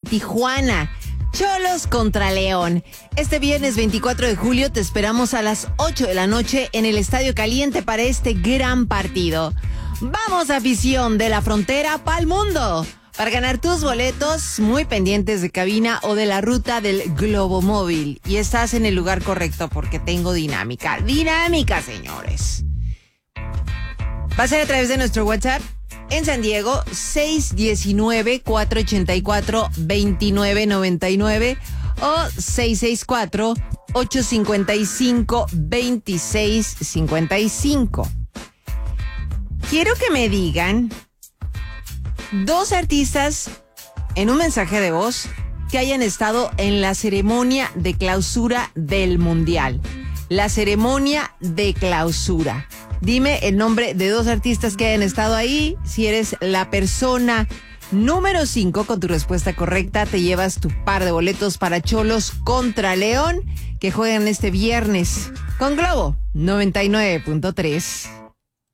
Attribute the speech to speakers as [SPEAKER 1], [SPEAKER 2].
[SPEAKER 1] Tijuana. Cholos contra León. Este viernes 24 de julio te esperamos a las 8 de la noche en el Estadio Caliente para este gran partido. Vamos, afición de la frontera pa'l mundo. Para ganar tus boletos, muy pendientes de cabina o de la ruta del Globo Móvil. Y estás en el lugar correcto porque tengo dinámica. Dinámica, señores. Va a ser a través de nuestro WhatsApp. En San Diego, 619-484-2999 o 664-855-2655. Quiero que me digan 2 artistas en un mensaje de voz que hayan estado en la ceremonia de clausura del Mundial. La ceremonia de clausura. Dime el nombre de 2 artistas que hayan estado ahí. Si eres la persona número 5 con tu respuesta correcta, te llevas tu par de boletos para Cholos contra León, que juegan este viernes con Globo 99.3.